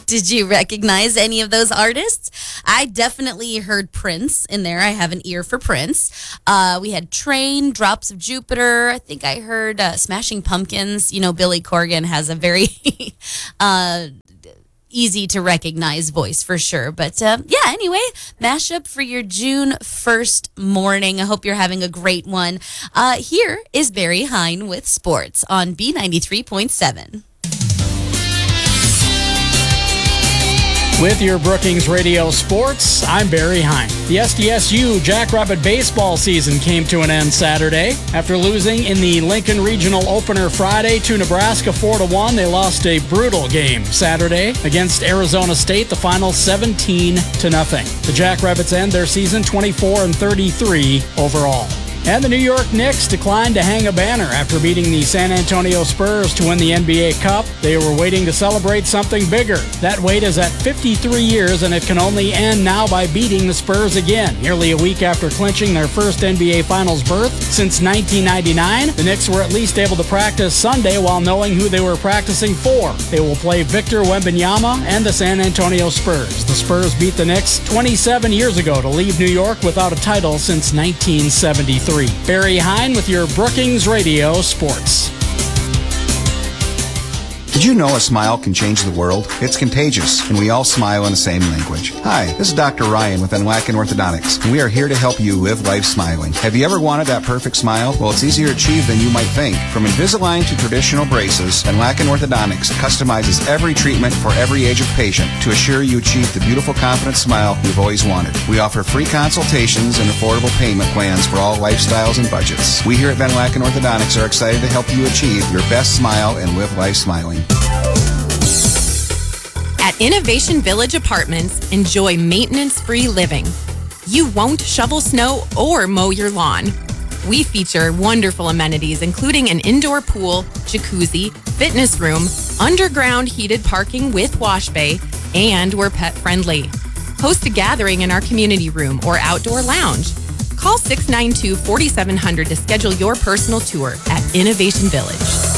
Did you recognize any of those artists? I definitely heard Prince in there. I have an ear for Prince. We had Train, Drops of Jupiter. I think I heard Smashing Pumpkins. You know, Billy Corgan has a very easy to recognize voice for sure. But anyway, mashup for your June 1st morning. I hope you're having a great one. Here is Barry Hine with sports on B93.7. With your Brookings Radio Sports, I'm Barry Hine. The SDSU Jackrabbit baseball season came to an end Saturday. After losing in the Lincoln Regional Opener Friday to Nebraska 4-1, they lost a brutal game Saturday against Arizona State, the final 17-0. The Jackrabbits end their season 24-33 overall. And the New York Knicks declined to hang a banner after beating the San Antonio Spurs to win the NBA Cup. They were waiting to celebrate something bigger. That wait is at 53 years, and it can only end now by beating the Spurs again. Nearly a week after clinching their first NBA Finals berth since 1999, the Knicks were at least able to practice Sunday while knowing who they were practicing for. They will play Victor Wembanyama and the San Antonio Spurs. The Spurs beat the Knicks 27 years ago to leave New York without a title since 1973. Barry Hine with your Brookings Radio Sports. Did you know a smile can change the world? It's contagious, and we all smile in the same language. Hi, this is Dr. Ryan with Nwacken Orthodontics, and we are here to help you live life smiling. Have you ever wanted that perfect smile? Well, it's easier to achieve than you might think. From Invisalign to traditional braces, Nwacken Orthodontics customizes every treatment for every age of patient to assure you achieve the beautiful, confident smile you've always wanted. We offer free consultations and affordable payment plans for all lifestyles and budgets. We here at Van Wacken Orthodontics are excited to help you achieve your best smile and live life smiling. At Innovation Village Apartments, enjoy maintenance-free living. You won't shovel snow or mow your lawn. We feature wonderful amenities, including an indoor pool, jacuzzi, fitness room, underground heated parking with wash bay, and we're pet-friendly. Host a gathering in our community room or outdoor lounge. Call 692-4700 to schedule your personal tour at Innovation Village.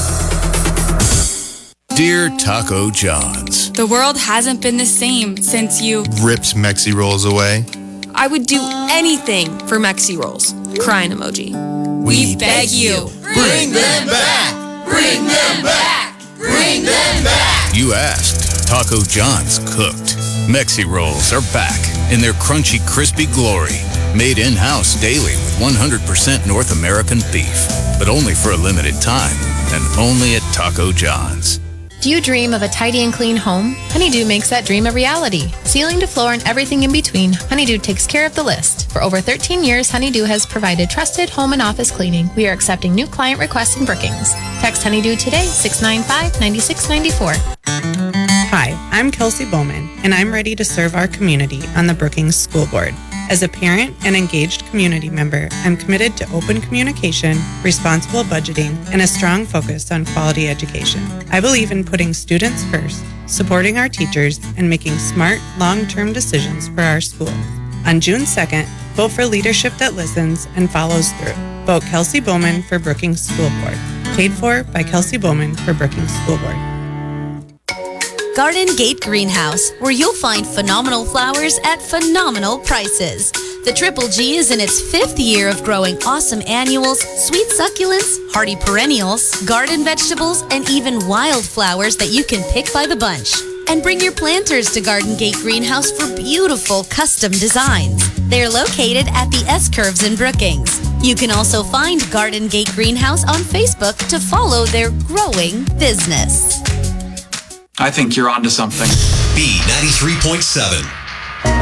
Dear Taco John's, the world hasn't been the same since you ripped Mexi Rolls away. I would do anything for Mexi Rolls. Crying emoji. We beg you. Bring them back! Bring them back! Bring them back! You asked. Taco John's cooked. Mexi Rolls are back in their crunchy, crispy glory. Made in-house daily with 100% North American beef. But only for a limited time. And only at Taco John's. Do you dream of a tidy and clean home? Honeydew makes that dream a reality. Ceiling to floor and everything in between, Honeydew takes care of the list. For over 13 years, Honeydew has provided trusted home and office cleaning. We are accepting new client requests in Brookings. Text Honeydew today, 695-9694. Hi, I'm Kelsey Bowman, and I'm ready to serve our community on the Brookings School Board. As a parent and engaged community member, I'm committed to open communication, responsible budgeting, and a strong focus on quality education. I believe in putting students first, supporting our teachers, and making smart, long-term decisions for our schools. On June 2nd, vote for leadership that listens and follows through. Vote Kelsey Bowman for Brookings School Board. Paid for by Kelsey Bowman for Brookings School Board. Garden Gate Greenhouse, where you'll find phenomenal flowers at phenomenal prices. The Triple G is in its 5th year of growing awesome annuals, sweet succulents, hardy perennials, garden vegetables, and even wildflowers that you can pick by the bunch. And bring your planters to Garden Gate Greenhouse for beautiful custom designs. They're located at the S-Curves in Brookings. You can also find Garden Gate Greenhouse on Facebook to follow their growing business. I think you're onto something. B93.7.